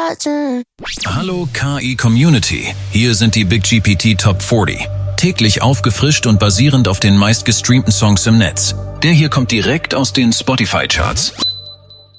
watching. Hallo KI Community, hier sind die Big GPT Top 40. Täglich aufgefrischt und basierend auf den meistgestreamten Songs im Netz. Der hier kommt direkt aus den Spotify-Charts.